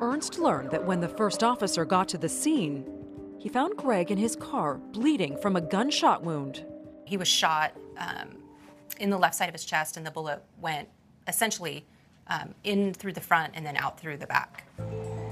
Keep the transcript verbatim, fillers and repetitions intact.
Ernst learned that when the first officer got to the scene, he found Greg in his car bleeding from a gunshot wound. He was shot um, in the left side of his chest, and the bullet went essentially um, in through the front and then out through the back.